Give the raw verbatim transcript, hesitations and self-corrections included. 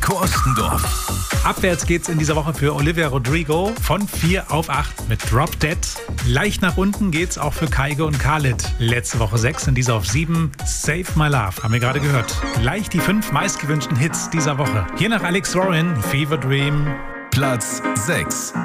Heiko Ostendorf. Abwärts geht's in dieser Woche für Olivia Rodrigo von vier auf acht mit Drop Dead. Leicht nach unten geht's auch für Kygo und Khalid. Letzte Woche sechs, in dieser auf sieben. Save My Love, haben wir gerade gehört. Leicht die fünf meistgewünschten Hits dieser Woche. Hier nach Alex Warren, Fever Dream. Platz sechs.